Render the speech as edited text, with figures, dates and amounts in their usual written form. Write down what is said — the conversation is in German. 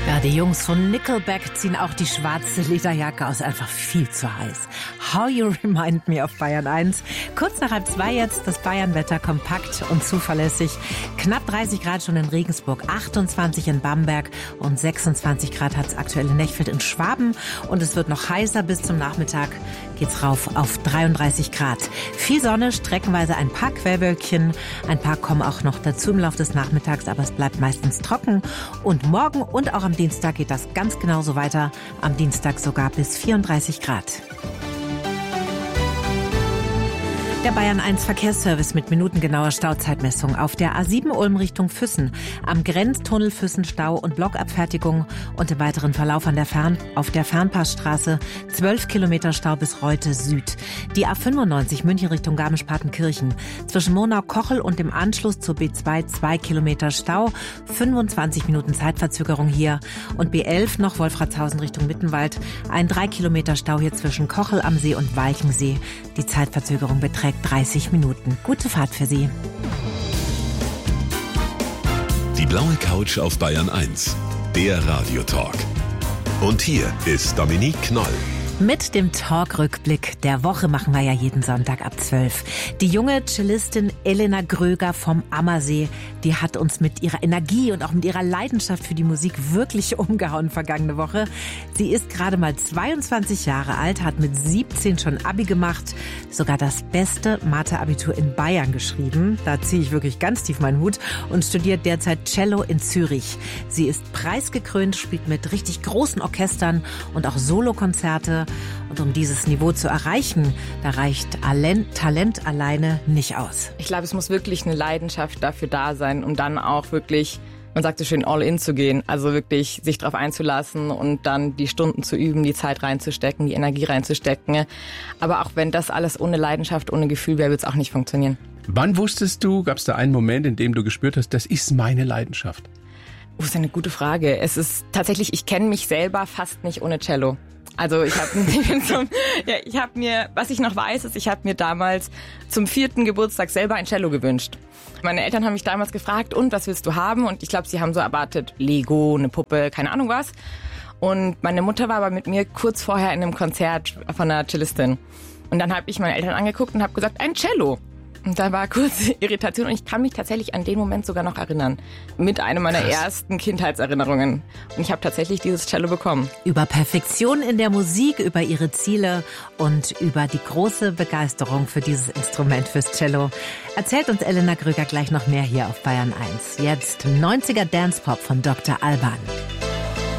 Ja, die Jungs von Nickelback ziehen auch die schwarze Lederjacke aus. Einfach viel zu heiß. How You Remind Me auf Bayern 1. Kurz nach 1:30 jetzt das Bayernwetter, kompakt und zuverlässig. Knapp 30 Grad schon in Regensburg, 28 in Bamberg und 26 Grad hat es aktuell in Nechfeld in Schwaben. Und es wird noch heißer bis zum Nachmittag. Geht's rauf auf 33 Grad. Viel Sonne, streckenweise ein paar Quellwölkchen. Ein paar kommen auch noch dazu im Laufe des Nachmittags, aber es bleibt meistens trocken. Und morgen und auch am Dienstag geht das ganz genauso weiter. Am Dienstag sogar bis 34 Grad. Der Bayern 1 Verkehrsservice mit minutengenauer Stauzeitmessung auf der A7 Ulm Richtung Füssen, am Grenztunnel Füssen Stau und Blockabfertigung und im weiteren Verlauf auf der Fernpassstraße 12 Kilometer Stau bis Reute Süd. Die A95 München Richtung Garmisch-Partenkirchen, zwischen Monau-Kochel und dem Anschluss zur B2 2 Kilometer Stau, 25 Minuten Zeitverzögerung hier und B11 noch Wolfratshausen Richtung Mittenwald, ein 3 Kilometer Stau hier zwischen Kochel am See und Walchensee. Die Zeitverzögerung beträgt 30 Minuten. Gute Fahrt für Sie. Die blaue Couch auf Bayern 1, der Radiotalk. Und hier ist Dominique Knoll. Mit dem Talk-Rückblick der Woche machen wir ja jeden Sonntag ab 12. Die junge Cellistin Elena Gröger vom Ammersee, die hat uns mit ihrer Energie und auch mit ihrer Leidenschaft für die Musik wirklich umgehauen vergangene Woche. Sie ist gerade mal 22 Jahre alt, hat mit 17 schon Abi gemacht, sogar das beste Mathe-Abitur in Bayern geschrieben. Da ziehe ich wirklich ganz tief meinen Hut und studiert derzeit Cello in Zürich. Sie ist preisgekrönt, spielt mit richtig großen Orchestern und auch Solokonzerte. Und um dieses Niveau zu erreichen, da reicht Talent alleine nicht aus. Ich glaube, es muss wirklich eine Leidenschaft dafür da sein, um dann auch wirklich, man sagt so schön, all in zu gehen. Also wirklich sich darauf einzulassen und dann die Stunden zu üben, die Zeit reinzustecken, die Energie reinzustecken. Aber auch wenn das alles ohne Leidenschaft, ohne Gefühl wäre, wird es auch nicht funktionieren. Wann wusstest du, gab es da einen Moment, in dem du gespürt hast, das ist meine Leidenschaft? Das ist eine gute Frage. Es ist tatsächlich, ich kenne mich selber fast nicht ohne Cello. Also ich habe mir, was ich noch weiß, ist, ich habe mir damals zum 4. Geburtstag selber ein Cello gewünscht. Meine Eltern haben mich damals gefragt, und was willst du haben? Und ich glaube, sie haben so erwartet, Lego, eine Puppe, keine Ahnung was. Und meine Mutter war aber mit mir kurz vorher in einem Konzert von einer Cellistin. Und dann habe ich meine Eltern angeguckt und habe gesagt, ein Cello. Und da war kurz Irritation und ich kann mich tatsächlich an den Moment sogar noch erinnern. Mit einer meiner ersten Kindheitserinnerungen. Und ich habe tatsächlich dieses Cello bekommen. Über Perfektion in der Musik, über ihre Ziele und über die große Begeisterung für dieses Instrument, fürs Cello, erzählt uns Elena Gröger gleich noch mehr hier auf Bayern 1. Jetzt 90er Dance Pop von Dr. Alban.